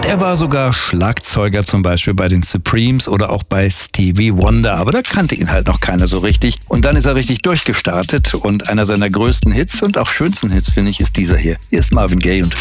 er war sogar Schlagzeuger zum Beispiel bei den Supremes oder auch bei Stevie Wonder, aber da kannte ihn halt noch keiner so richtig. Und dann ist er richtig durchgestartet und einer seiner größten Hits und auch schönsten Hits, finde ich, ist dieser hier. Hier ist Marvin Gaye und